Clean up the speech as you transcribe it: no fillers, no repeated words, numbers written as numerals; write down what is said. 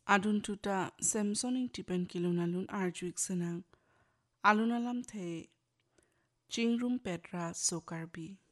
Adun tuta Samsoning tipen kilunalun arjuik senang. Alunalam the Chingrum Petra Sokarbi.